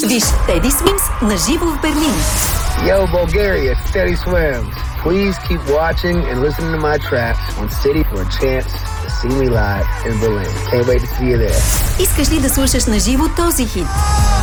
Виж Теди Свимс на живо в Берлин. Yo, Bulgaria, Teddy Swims. Please keep watching and listening to my tracks on City for a chance to see me live in Berlin. Can't wait to see you there. Искаш ли да слушаш на живо този хит?